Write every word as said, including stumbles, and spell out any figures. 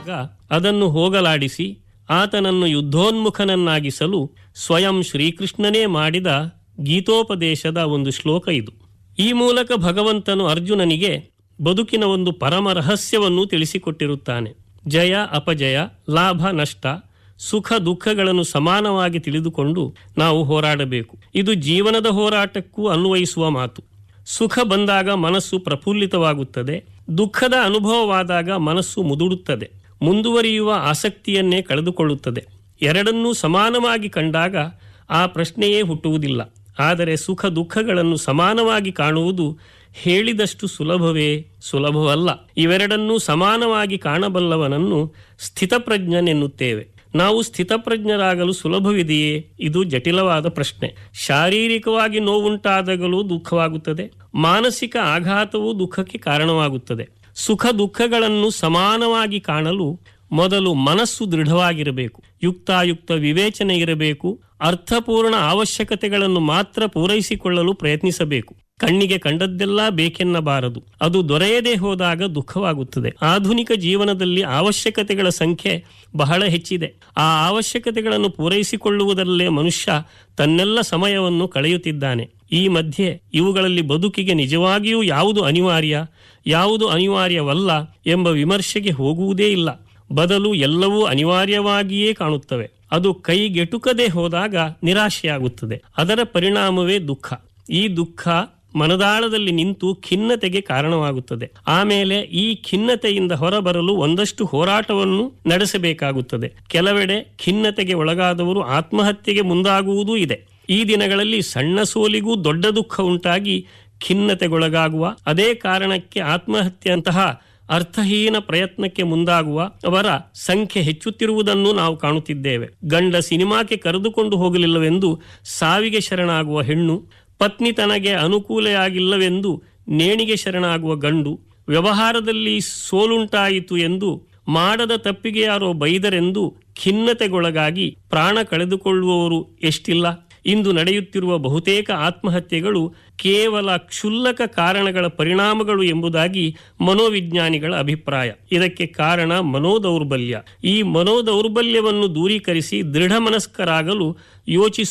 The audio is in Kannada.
ಅದನ್ನು ಹೋಗಲಾಡಿಸಿ ಆತನನ್ನು ಯುದ್ಧೋನ್ಮುಖನನ್ನಾಗಿಸಲು ಸ್ವಯಂ ಶ್ರೀಕೃಷ್ಣನೇ ಮಾಡಿದ ಗೀತೋಪದೇಶದ ಒಂದು ಶ್ಲೋಕ ಇದು. ಈ ಮೂಲಕ ಭಗವಂತನು ಅರ್ಜುನನಿಗೆ ಬದುಕಿನ ಒಂದು ಪರಮ ರಹಸ್ಯವನ್ನು ತಿಳಿಸಿಕೊಟ್ಟಿರುತ್ತಾನೆ. ಜಯ ಅಪಜಯ, ಲಾಭ ನಷ್ಟ, ಸುಖ ದುಃಖಗಳನ್ನು ಸಮಾನವಾಗಿ ತಿಳಿದುಕೊಂಡು ನಾವು ಹೋರಾಡಬೇಕು. ಇದು ಜೀವನದ ಹೋರಾಟಕ್ಕೂ ಅನ್ವಯಿಸುವ ಮಾತು. ಸುಖ ಬಂದಾಗ ಮನಸ್ಸು ಪ್ರಫುಲ್ಲಿತವಾಗುತ್ತದೆ, ದುಃಖದ ಅನುಭವವಾದಾಗ ಮನಸ್ಸು ಮುದುಡುತ್ತದೆ, ಮುಂದುವರಿಯುವ ಆಸಕ್ತಿಯನ್ನೇ ಕಳೆದುಕೊಳ್ಳುತ್ತದೆ. ಎರಡನ್ನೂ ಸಮಾನವಾಗಿ ಕಂಡಾಗ ಆ ಪ್ರಶ್ನೆಯೇ ಹುಟ್ಟುವುದಿಲ್ಲ. ಆದರೆ ಸುಖ ದುಃಖಗಳನ್ನು ಸಮಾನವಾಗಿ ಕಾಣುವುದು ಹೇಳಿದಷ್ಟು ಸುಲಭವೇ? ಸುಲಭವಲ್ಲ. ಇವೆರಡನ್ನೂ ಸಮಾನವಾಗಿ ಕಾಣಬಲ್ಲವನನ್ನು ಸ್ಥಿತಪ್ರಜ್ಞನೆನ್ನುತ್ತೇವೆ. ನಾವು ಸ್ಥಿತಪ್ರಜ್ಞರಾಗಲು ಸುಲಭವಿದೆಯೇ? ಇದು ಜಟಿಲವಾದ ಪ್ರಶ್ನೆ. ಶಾರೀರಿಕವಾಗಿ ನೋವುಂಟಾದಾಗಲೂ ದುಃಖವಾಗುತ್ತದೆ, ಮಾನಸಿಕ ಆಘಾತವೂ ದುಃಖಕ್ಕೆ ಕಾರಣವಾಗುತ್ತದೆ. ಸುಖ ದುಃಖಗಳನ್ನು ಸಮಾನವಾಗಿ ಕಾಣಲು ಮೊದಲು ಮನಸ್ಸು ದೃಢವಾಗಿರಬೇಕು, ಯುಕ್ತಾಯುಕ್ತ ವಿವೇಚನೆ ಇರಬೇಕು, ಅರ್ಥಪೂರ್ಣ ಅವಶ್ಯಕತೆಗಳನ್ನು ಮಾತ್ರ ಪೂರೈಸಿಕೊಳ್ಳಲು ಪ್ರಯತ್ನಿಸಬೇಕು. ಕಣ್ಣಿಗೆ ಕಂಡದ್ದೆಲ್ಲ ಬೇಕೆನ್ನಬಾರದು. ಅದು ದೊರೆಯದೇ ಹೋದಾಗ ದುಃಖವಾಗುತ್ತದೆ. ಆಧುನಿಕ ಜೀವನದಲ್ಲಿ ಅವಶ್ಯಕತೆಗಳ ಸಂಖ್ಯೆ ಬಹಳ ಹೆಚ್ಚಿದೆ. ಆ ಅವಶ್ಯಕತೆಗಳನ್ನು ಪೂರೈಸಿಕೊಳ್ಳುವುದರಲ್ಲೇ ಮನುಷ್ಯ ತನ್ನೆಲ್ಲ ಸಮಯವನ್ನು ಕಳೆಯುತ್ತಿದ್ದಾನೆ. ಈ ಮಧ್ಯೆ ಇವುಗಳಲ್ಲಿ ಬದುಕಿಗೆ ನಿಜವಾಗಿಯೂ ಯಾವುದು ಅನಿವಾರ್ಯ, ಯಾವುದು ಅನಿವಾರ್ಯವಲ್ಲ ಎಂಬ ವಿಮರ್ಶೆಗೆ ಹೋಗುವುದೇ ಇಲ್ಲ. ಬದಲು ಎಲ್ಲವೂ ಅನಿವಾರ್ಯವಾಗಿಯೇ ಕಾಣುತ್ತವೆ. ಅದು ಕೈಗೆಟುಕದೆ ಹೋದಾಗ ನಿರಾಶೆಯಾಗುತ್ತದೆ. ಅದರ ಪರಿಣಾಮವೇ ದುಃಖ. ಈ ದುಃಖ ಮನದಾಳದಲ್ಲಿ ನಿಂತು ಖಿನ್ನತೆಗೆ ಕಾರಣವಾಗುತ್ತದೆ. ಆಮೇಲೆ ಈ ಖಿನ್ನತೆಯಿಂದ ಹೊರಬರಲು ಒಂದಷ್ಟು ಹೋರಾಟವನ್ನು ನಡೆಸಬೇಕಾಗುತ್ತದೆ. ಕೆಲವೆಡೆ ಖಿನ್ನತೆಗೆ ಒಳಗಾದವರು ಆತ್ಮಹತ್ಯೆಗೆ ಮುಂದಾಗುವುದೂ ಇದೆ. ಈ ದಿನಗಳಲ್ಲಿ ಸಣ್ಣ ಸೋಲಿಗೂ ದೊಡ್ಡ ದುಃಖ ಉಂಟಾಗಿ ಖಿನ್ನತೆಗೊಳಗಾಗುವ, ಅದೇ ಕಾರಣಕ್ಕೆ ಆತ್ಮಹತ್ಯೆಯಂತಹ ಅರ್ಥಹೀನ ಪ್ರಯತ್ನಕ್ಕೆ ಮುಂದಾಗುವ ಅವರ ಸಂಖ್ಯೆ ಹೆಚ್ಚುತ್ತಿರುವುದನ್ನು ನಾವು ಕಾಣುತ್ತಿದ್ದೇವೆ. ಗಂಡ ಸಿನಿಮಾಕ್ಕೆ ಕರೆದುಕೊಂಡು ಹೋಗಲಿಲ್ಲವೆಂದು ಸಾವಿಗೆ ಶರಣಾಗುವ ಹೆಣ್ಣು, ಪತ್ನಿ ತನಗೆ ಅನುಕೂಲೆಯಾಗಿಲ್ಲವೆಂದು ನೇಣಿಗೆ ಶರಣಾಗುವ ಗಂಡು, ವ್ಯವಹಾರದಲ್ಲಿ ಸೋಲುಂಟಾಯಿತು ಎಂದು ಮಾಡದ ತಪ್ಪಿಗೆ ಯಾರೋ ಬೈದರೆಂದು ಖಿನ್ನತೆಗೊಳಗಾಗಿ ಪ್ರಾಣ ಕಳೆದುಕೊಳ್ಳುವವರು ಎಷ್ಟಿಲ್ಲ. ಇಂದು ನಡೆಯುತ್ತಿರುವ ಬಹುತೇಕ ಆತ್ಮಹತ್ಯೆಗಳು ಕೇವಲ ಕ್ಷುಲ್ಲಕ ಕಾರಣಗಳ ಪರಿಣಾಮಗಳು ಎಂಬುದಾಗಿ ಮನೋವಿಜ್ಞಾನಿಗಳ ಅಭಿಪ್ರಾಯ. ಇದಕ್ಕೆ ಕಾರಣ ಮನೋದೌರ್ಬಲ್ಯ. ಈ ಮನೋದೌರ್ಬಲ್ಯವನ್ನು ದೂರೀಕರಿಸಿ ದೃಢ ಮನಸ್ಕರಾಗಲು ಯೋಚಿಸುವ